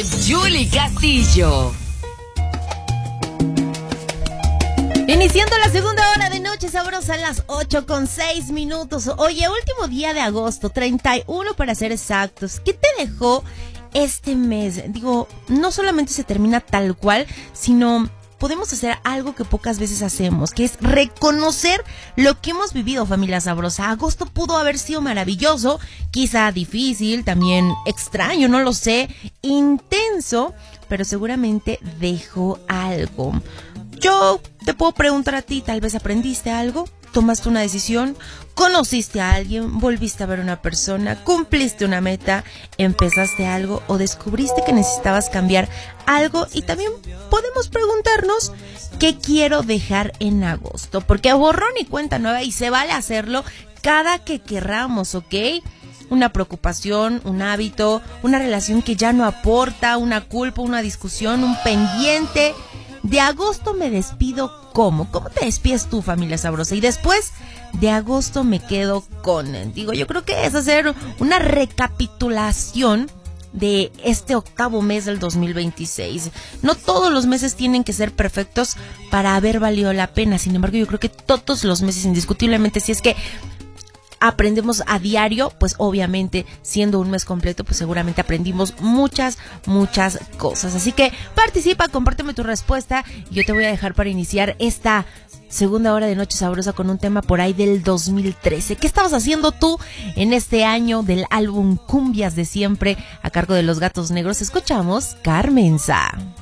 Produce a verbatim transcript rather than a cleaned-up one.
Yuli Castillo. Iniciando la segunda hora de Noche Sabrosa a las ocho con seis minutos. Oye, último día de agosto, treinta y uno para ser exactos. ¿Qué te dejó este mes? Digo, no solamente se termina tal cual, sino podemos hacer algo que pocas veces hacemos, que es reconocer lo que hemos vivido, familia sabrosa. Agosto pudo haber sido maravilloso, quizá difícil, también extraño, no lo sé, intenso, pero seguramente dejó algo. Yo te puedo preguntar a ti, tal vez aprendiste algo, tomaste una decisión, conociste a alguien, volviste a ver a una persona, cumpliste una meta, empezaste algo o descubriste que necesitabas cambiar algo. Y también podemos preguntarnos qué quiero dejar en agosto, porque borrón y cuenta nueva y se vale hacerlo cada que querramos, ¿ok? Una preocupación, un hábito, una relación que ya no aporta, una culpa, una discusión, un pendiente. De agosto me despido, ¿cómo? ¿Cómo te despides tú, familia sabrosa? Y después de agosto me quedo con... Digo, yo creo que es hacer una recapitulación de este octavo mes del dos mil veintiséis. No todos los meses tienen que ser perfectos para haber valido la pena. Sin embargo, yo creo que todos los meses, indiscutiblemente, si es que aprendemos a diario, pues obviamente siendo un mes completo, pues seguramente aprendimos muchas, muchas cosas. Así que participa, compárteme tu respuesta y yo te voy a dejar para iniciar esta segunda hora de Noche Sabrosa con un tema por ahí del dos mil trece. ¿Qué estabas haciendo tú en este año del álbum Cumbias de Siempre a cargo de Los Gatos Negros? Escuchamos Carmenza.